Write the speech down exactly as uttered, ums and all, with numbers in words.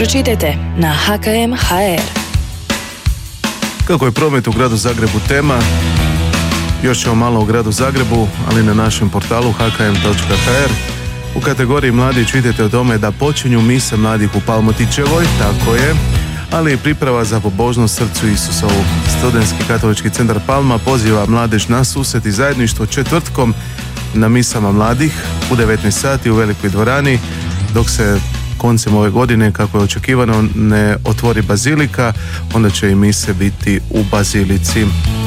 pročitajte na ha ka em tačka ha er. Kako je promet u gradu Zagrebu tema, još ćemo malo o gradu Zagrebu, ali na našem portalu ha ka em točka ha er. U kategoriji mladi čitajte o tome da počinju mise mladih u Palmotićevoj, tako je, ali i priprava za pobožnost srcu Isusovu. Studentski katolički centar Palma poziva mladež na susret i zajedništvo četvrtkom na misama mladih u devetnaest sati u velikoj dvorani, dok se koncem ove godine, kako je očekivano, ne otvori bazilika, onda će i mise biti u bazilici.